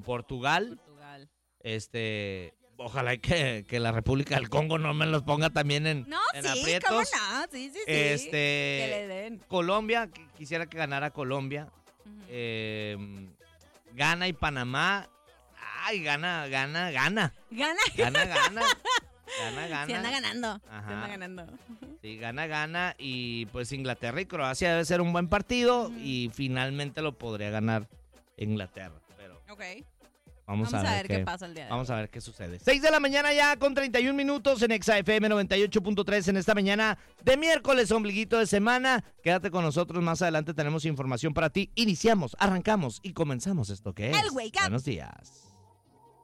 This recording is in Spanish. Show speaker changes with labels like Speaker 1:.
Speaker 1: Portugal. Ojalá que la República del Congo no me los ponga también en aprietos.
Speaker 2: ¿Cómo no? Sí. Que le den.
Speaker 1: Colombia, quisiera que ganara Colombia. Gana y Panamá. Ay, gana.
Speaker 2: Gana.
Speaker 1: Sí, anda ganando. Ajá.
Speaker 2: Sí, anda ganando.
Speaker 1: Sí, gana. Y pues Inglaterra y Croacia debe ser un buen partido. Y finalmente lo podría ganar Inglaterra. Pero Vamos a ver
Speaker 2: qué pasa el día de hoy.
Speaker 1: Vamos a ver qué sucede. 6 de la mañana ya con 31 minutos en Exa FM 98.3 en esta mañana de miércoles, ombliguito de semana. Quédate con nosotros, más adelante tenemos información para ti. Iniciamos, arrancamos y comenzamos esto que es.
Speaker 2: El Wake Up.
Speaker 1: Buenos días.